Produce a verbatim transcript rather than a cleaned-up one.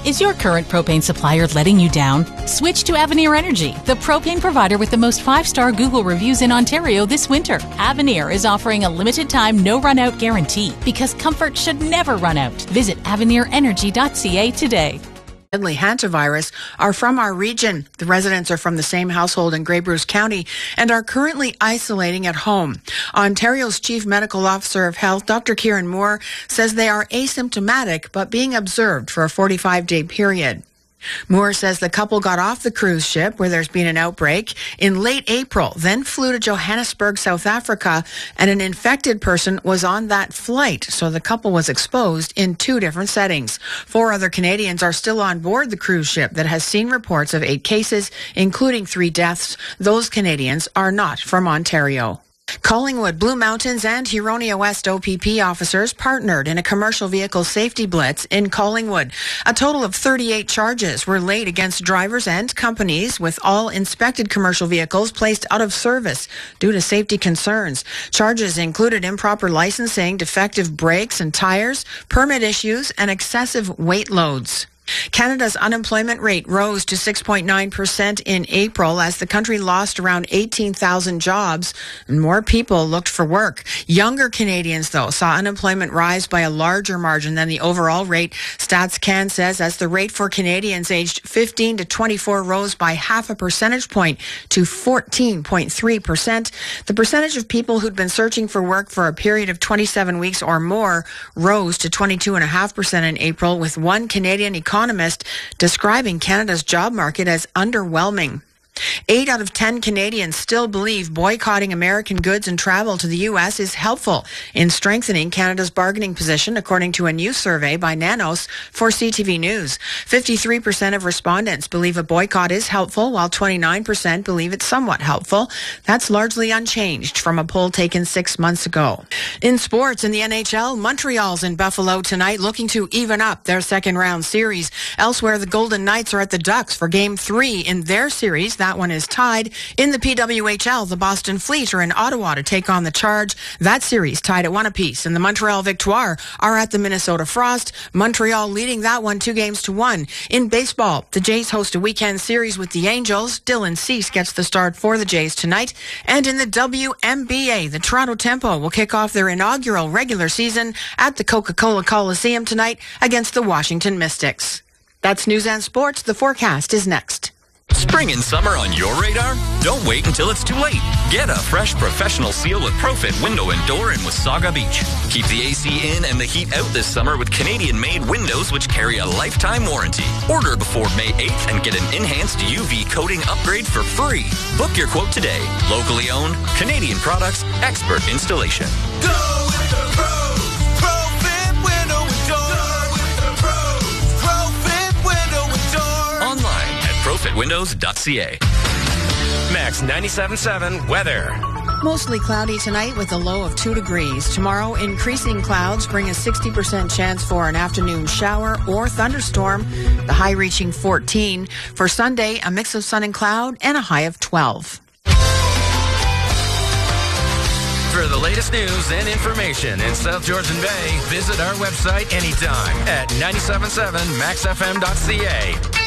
Is your current propane supplier letting you down? Switch to Avenir Energy, the propane provider with the most five-star Google reviews in Ontario this winter. Avenir is offering a limited-time no-run-out guarantee because comfort should never run out. Visit avenir energy dot c a today. Deadly hantavirus are from our region. The residents are from the same household in Grey Bruce County and are currently isolating at home. Ontario's Chief Medical Officer of Health, Doctor Kieran Moore, says they are asymptomatic but being observed for a forty-five day period. Moore says the couple got off the cruise ship where there's been an outbreak in late April, then flew to Johannesburg, South Africa, and an infected person was on that flight, so the couple was exposed in two different settings. Four other Canadians are still on board the cruise ship that has seen reports of eight cases, including three deaths. Those Canadians are not from Ontario. Collingwood, Blue Mountains, and Huronia West O P P officers partnered in a commercial vehicle safety blitz in Collingwood. A total of thirty-eight charges were laid against drivers and companies, with all inspected commercial vehicles placed out of service due to safety concerns. Charges included improper licensing, defective brakes and tires, permit issues, and excessive weight loads. Canada's unemployment rate rose to six point nine percent in April as the country lost around eighteen thousand jobs and more people looked for work. Younger Canadians, though, saw unemployment rise by a larger margin than the overall rate. StatsCan says as the rate for Canadians aged fifteen to twenty-four rose by half a percentage point to fourteen point three percent. The percentage of people who'd been searching for work for a period of twenty-seven weeks or more rose to twenty-two point five percent in April, with one Canadian economist economist describing Canada's job market as underwhelming. Eight out of ten Canadians still believe boycotting American goods and travel to the U S is helpful in strengthening Canada's bargaining position, according to a new survey by Nanos for C T V News. fifty-three percent of respondents believe a boycott is helpful, while twenty-nine percent believe it's somewhat helpful. That's largely unchanged from a poll taken six months ago. In sports, in the N H L, Montreal's in Buffalo tonight looking to even up their second round series. Elsewhere, the Golden Knights are at the Ducks for game three in their series. That one is tied. In the P W H L, the Boston Fleet are in Ottawa to take on the Charge. That series tied at one apiece. And the Montreal Victoire are at the Minnesota Frost. Montreal leading that one two games to one. In baseball, the Jays host a weekend series with the Angels. Dylan Cease gets the start for the Jays tonight. And in the W N B A, the Toronto Tempo will kick off their inaugural regular season at the Coca-Cola Coliseum tonight against the Washington Mystics. That's News and Sports. The forecast is next. Spring and summer on your radar? Don't wait until it's too late. Get a fresh professional seal with Profit Window and Door in Wasaga Beach. Keep the A C in and the heat out this summer with Canadian-made windows which carry a lifetime warranty. Order before May eighth and get an enhanced U V coating upgrade for free. Book your quote today. Locally owned, Canadian products, expert installation. Go with the pros. Profit Window and Door. Go with the pros. Profit Window and Door. Online profit windows dot c a. Max ninety-seven point seven weather. Mostly cloudy tonight with a low of two degrees. Tomorrow, increasing clouds bring a sixty percent chance for an afternoon shower or thunderstorm, the high reaching fourteen. For Sunday, a mix of sun and cloud and a high of twelve. For the latest news and information in South Georgian Bay, visit our website anytime at ninety-seven point seven max f m dot c a.